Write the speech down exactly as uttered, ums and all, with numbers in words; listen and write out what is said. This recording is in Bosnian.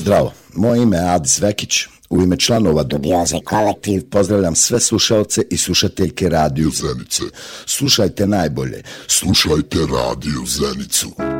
Zdravo, moje ime je Adis Vekić. U ime članova Dubioze kolektiv pozdravljam sve slušaoce i slušateljke Radio Zenice. Slušajte najbolje. Slušajte Radio Zenicu.